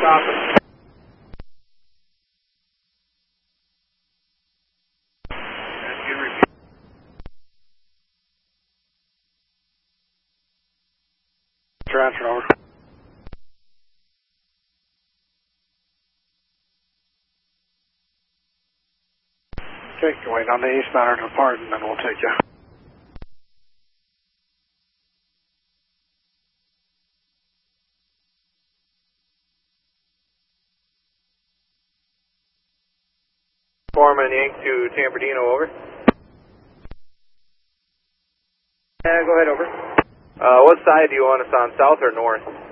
Copy. Transfer over. Okay, go wait on the eastbound to depart and then we'll take you. Foreman Inc. to Tamperdino, over. Go ahead, over. What side do you want us on, south or north?